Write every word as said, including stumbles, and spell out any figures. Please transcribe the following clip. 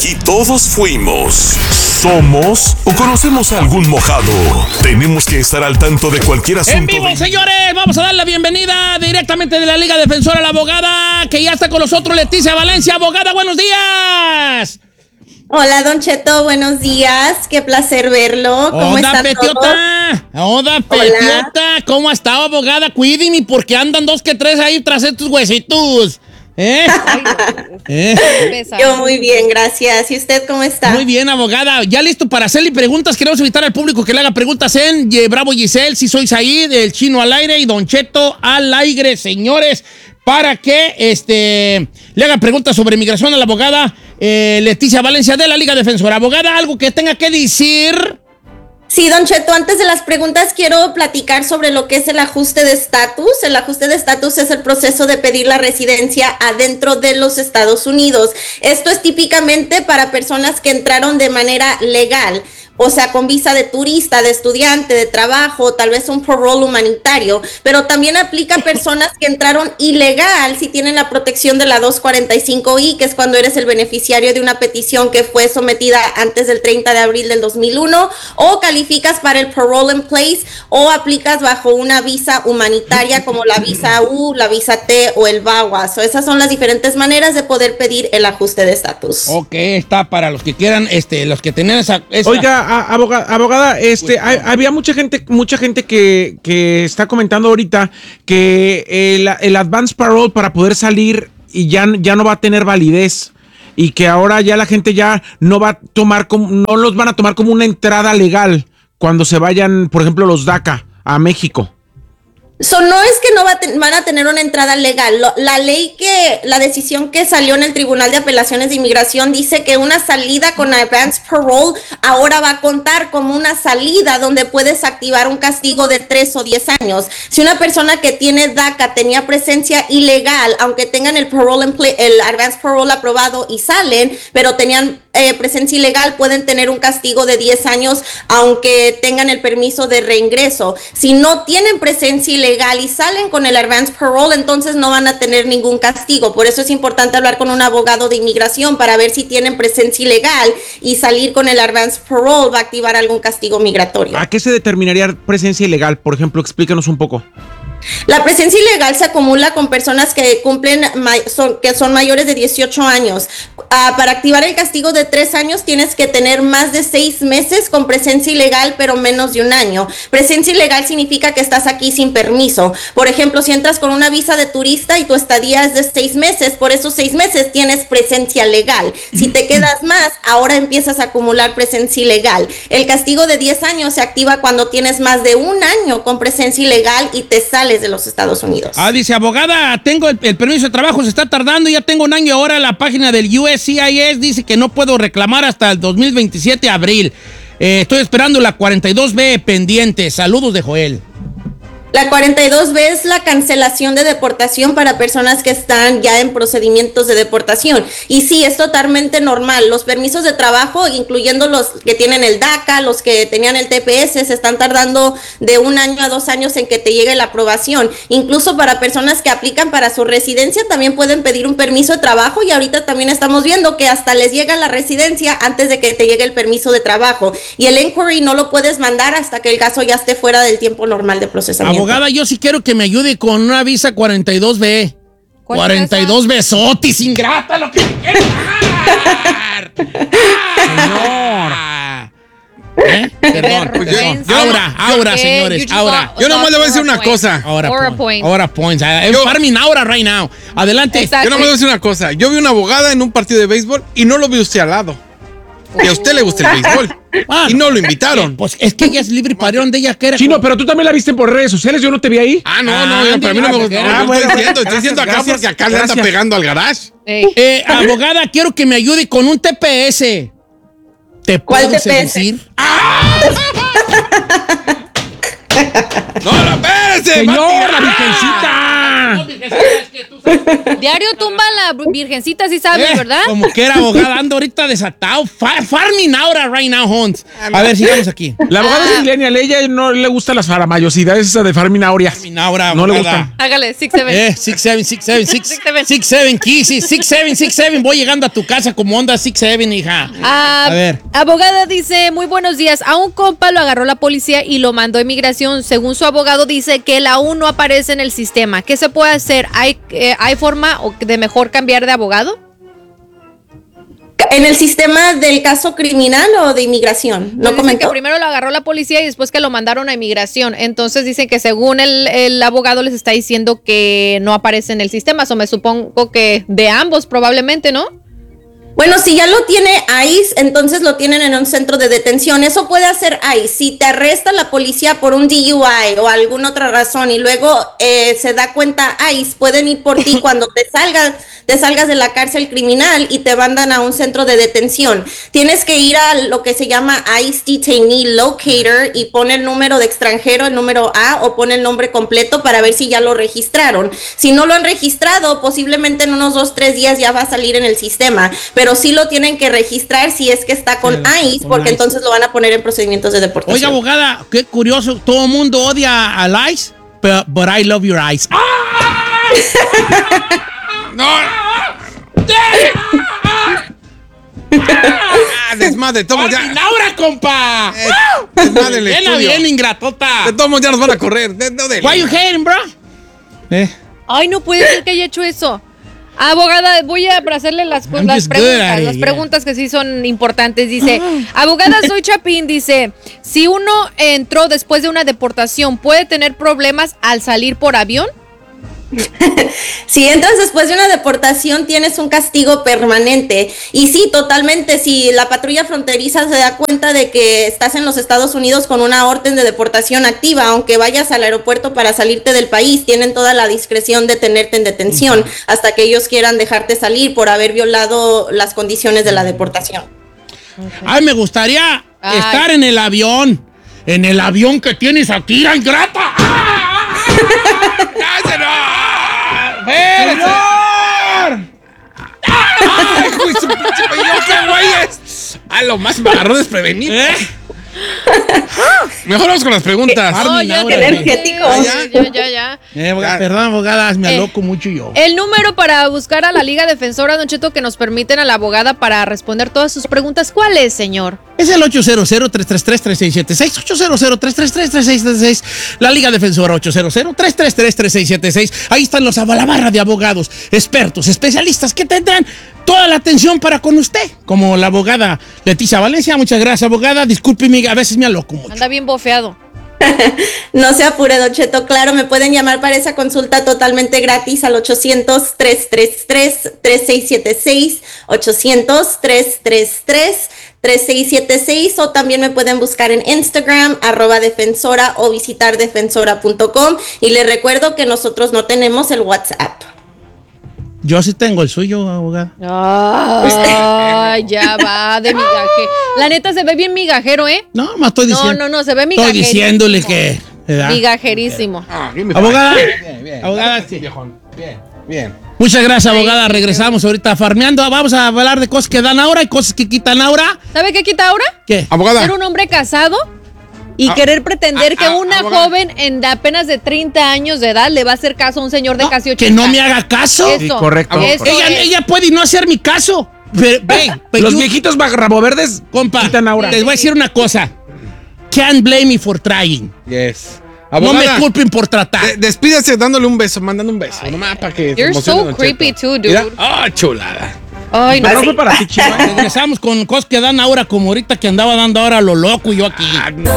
Aquí todos fuimos, somos o conocemos a algún mojado. Tenemos que estar al tanto de cualquier asunto. En vivo, de... señores, vamos a dar la bienvenida directamente de la Liga Defensora a la abogada, que ya está con nosotros, Leticia Valencia. Abogada, buenos días. Hola, Don Cheto, buenos días. Qué placer verlo. ¿Cómo Oda, están Petiota. Oda, Petiota. ¿Cómo ha estado, abogada? Cuídeme porque andan dos que tres ahí tras estos huesitos. ¿Eh? ¿Eh? Yo muy bien, gracias. ¿Y usted cómo está? Muy bien, abogada. Ya listo para hacerle preguntas. Queremos invitar al público que le haga preguntas en Bravo Giselle, si soy Said, el Chino al aire y Don Cheto al aire, señores, para que este, le haga preguntas sobre migración a la abogada eh, Leticia Valencia de la Liga Defensora. Abogada, ¿algo que tenga que decir? Sí, Don Cheto, antes de las preguntas quiero platicar sobre lo que es el ajuste de estatus. El ajuste de estatus es el proceso de pedir la residencia adentro de los Estados Unidos. Esto es típicamente para personas que entraron de manera legal, o sea, con visa de turista, de estudiante, de trabajo, tal vez un parole humanitario, pero también aplica a personas que entraron ilegal si tienen la protección de la dos cuarenta y cinco I, que es cuando eres el beneficiario de una petición que fue sometida antes del treinta de abril del dos mil uno, o calificas para el parole in place, o aplicas bajo una visa humanitaria como la visa U, la visa T o el V A W A. So, esas son las diferentes maneras de poder pedir el ajuste de estatus. Ok, está para los que quieran, este, los que tenían esa... esa... Oiga, Abogada, abogada, este, hay, había mucha gente, mucha gente que, que está comentando ahorita que el, el advance parole para poder salir y ya, ya no va a tener validez y que ahora ya la gente ya no va a tomar como, no los van a tomar como una entrada legal cuando se vayan, por ejemplo, los DACA a México. So, no es que no va a te- van a tener una entrada legal. Lo, la ley que, la decisión que salió en el Tribunal de Apelaciones de Inmigración dice que una salida con advance parole ahora va a contar como una salida donde puedes activar un castigo de tres o diez años. Si una persona que tiene DACA tenía presencia ilegal, aunque tengan el parole, el advance parole aprobado y salen, pero tenían eh, presencia ilegal, pueden tener un castigo de diez años, aunque tengan el permiso de reingreso. Si no tienen presencia ilegal, legal y salen con el advance parole, entonces no van a tener ningún castigo. Por eso es importante hablar con un abogado de inmigración para ver si tienen presencia ilegal y salir con el advance parole va a activar algún castigo migratorio. ¿A qué se determinaría presencia ilegal? Por ejemplo, explícanos un poco. La presencia ilegal se acumula con personas que cumplen, son, que son mayores de dieciocho años. Uh, para activar el castigo de tres años tienes que tener más de seis meses con presencia ilegal, pero menos de un año. Presencia ilegal significa que estás aquí sin permiso. Por ejemplo, si entras con una visa de turista y tu estadía es de seis meses, por esos seis meses tienes presencia legal. Si te quedas más, ahora empiezas a acumular presencia ilegal. El castigo de diez años se activa cuando tienes más de un año con presencia ilegal y te sales de los Estados Unidos. Ah, dice, abogada, tengo el, el permiso de trabajo, se está tardando, ya tengo un año ahora. La página del U S C I S dice que no puedo reclamar hasta el dos mil veintisiete, abril. Eh, estoy esperando la cuarenta y dos B pendiente. Saludos de Joel. La cuarenta y dos B es la cancelación de deportación para personas que están ya en procedimientos de deportación. Y sí, es totalmente normal. Los permisos de trabajo, incluyendo los que tienen el DACA, los que tenían el T P S, se están tardando de un año a dos años en que te llegue la aprobación. Incluso para personas que aplican para su residencia también pueden pedir un permiso de trabajo y ahorita también estamos viendo que hasta les llega la residencia antes de que te llegue el permiso de trabajo. Y el inquiry no lo puedes mandar hasta que el caso ya esté fuera del tiempo normal de procesamiento. Abogada, yo sí quiero que me ayude con una visa cuarenta y dos B. cuarenta y dos besotis, ingrata, lo que me quiere pagar. ¡Ah, señor! ¿Eh? Perdón, Pues perdón. yo- Ahora, ahora, señores, ahora. Yo nomás le voy a decir una cosa. Ahora, Aura point. point. Ahora, points. I'm Yo- farming ahora right now. Adelante. Exacto. Yo nomás le voy a decir una cosa. Yo vi una abogada en un partido de béisbol y no lo vi usted al lado. Y a usted le gusta el béisbol. Ah, Y no lo invitaron. eh, Pues es que ella es libre para donde ella quiera. Chino, pero tú también la viste por redes sociales, yo no te vi ahí. Ah, no, Ah, no, yo- para mí no me gusta. ah, No, bueno, estoy diciendo, estoy gracias, diciendo acá gracias, porque acá le anda gracias. pegando al garage. Ey. Eh, abogada, quiero que me ayude con un T P S. ¿Te ¿Cuál puedo T P S? seducir? No, no, espérese. Señor, va a la tirar. virgencita. Diario tumba la virgencita, sí sabes, Eh, ¿verdad? Como que era abogada, ando ahorita desatado. Fa- farming ahora, right now, Hans. A ver, sigamos aquí. La abogada es millennial, ella no le gusta las faramayosidades esa de Farming Aurea. Farming ahora, No le abogada. gustan. Hágale, six, seven. Eh, six seven, six seven, six Six, seven. six seven, Kissy, six seven, six seven. Voy llegando a tu casa como onda six seven, hija. Ah, A ver. Abogada dice, muy buenos días. A un compa lo agarró la policía y lo mandó a inmigración. Según su abogado dice que él aún no aparece en el sistema. ¿Qué se puede hacer? ¿Hay, eh, ¿hay forma de mejor cambiar de abogado? ¿En el sistema del caso criminal o de inmigración? ¿No Dicen que comentó? primero lo agarró la policía y después que lo mandaron a inmigración. Entonces dicen que según el, el abogado les está diciendo que no aparece en el sistema. O me supongo que de ambos probablemente, ¿no? Bueno, si ya lo tiene ICE, entonces lo tienen en un centro de detención. Eso puede hacer ICE. Si te arresta la policía por un D U I o alguna otra razón y luego eh, se da cuenta ICE, pueden ir por ti cuando te salgas, te salgas de la cárcel criminal y te mandan a un centro de detención. Tienes que ir a lo que se llama ICE Detainee Locator y pone el número de extranjero, el número A, o pone el nombre completo para ver si ya lo registraron. Si no lo han registrado, posiblemente en unos dos, tres días ya va a salir en el sistema. Pero sí lo tienen que registrar si es que está con ICE, con porque ICE. entonces lo van a poner en procedimientos de deportación. Oiga, abogada, qué curioso. Todo el mundo odia al ICE, but, but I love your eyes. No. Ah, desmadre, todos ya. ¡Laura, compa! Eh, desmadre el Bien, estudio. bien, ingratota. De todos ya nos van a correr. De, de, de- Why you hating, bro? Eh. Ay, no puede ser que haya hecho eso. Abogada, voy a hacerle las, I'm las just good preguntas, at it, las yeah. preguntas que sí son importantes. Dice, abogada, soy Chapín, dice, si uno entró después de una deportación, ¿puede tener problemas al salir por avión? Si entras después de una deportación, tienes un castigo permanente. Y sí, totalmente, si la patrulla fronteriza se da cuenta de que estás en los Estados Unidos con una orden de deportación activa, aunque vayas al aeropuerto para salirte del país, tienen toda la discreción de tenerte en detención hasta que ellos quieran dejarte salir por haber violado las condiciones de la deportación. Ay, me gustaría Ay. estar en el avión. En el avión que tienes aquí, la ingrata. ¡Cállate! ¡Señor! ¡Ay, hijo de su pinche pello, qué güey es! A lo más me agarró desprevenido. ¿Eh? Mejor vamos con las preguntas. Ah, ya, ahora, ya, energético. ya, ya, ya, ya. Eh, abogada, perdón, abogada, me Eh. aloco mucho yo. El número para buscar a la Liga Defensora, Don Cheto, que nos permiten a la abogada para responder todas sus preguntas, ¿cuál es, señor? Es el ocho cero cero, tres tres tres, tres seis siete seis, ocho cero cero, tres tres tres, tres seis siete seis, la Liga Defensora ocho cero cero, tres tres tres, tres seis siete seis. Ahí están los la barra de abogados, expertos, especialistas que tendrán toda la atención para con usted, como la abogada Leticia Valencia. Muchas gracias, abogada. Discúlpeme, a veces me aloco mucho. Anda bien bofeado. No se apure, Don Cheto, claro, me pueden llamar para esa consulta totalmente gratis al ochocientos, tres tres tres, tres seis siete seis, ochocientos, tres tres tres, tres seis siete seis, o también me pueden buscar en Instagram, arroba defensora, o visitar defensora punto com, y les recuerdo que nosotros no tenemos el WhatsApp. Yo sí tengo el suyo, abogada. Ay, ya va de migaje. La neta se ve bien migajero, ¿eh? No, más estoy No, diciendo. no, no, se ve Estoy migajerísimo. diciéndole que. ¿verdad? Migajerísimo. Ah, bien, Abogada, Bien, bien. abogada, sí. Viejón. Bien, bien. Muchas gracias, abogada. Ay, Regresamos ahorita farmeando. Vamos a hablar de cosas que dan ahora y cosas que quitan ahora. ¿Sabe qué quita ahora? ¿Qué? Abogada. Ser un hombre casado y Ah, querer pretender ah, que ah, una abogada. joven en de apenas de treinta años de edad le va a hacer caso a un señor de No, casi ochenta. que no me haga caso. Eso, Sí, correcto, eso correcto. Ella, es. ella puede no hacer mi caso. Pero, ve, pero Los yo- viejitos bajo rabo verdes compa, quitan aura. les voy a decir una cosa. Can't blame me for trying. Yes. No me Abogada, culpen por tratar. de- despídase dándole un beso, mandando un beso. Nomás para que se You're emocione so Don creepy Cheto. too, dude. Mira. Ah, chulada. Ay, no. No fue para ti, chico. Regresamos con cosas que dan ahora, como ahorita que andaba dando ahora lo loco y yo aquí.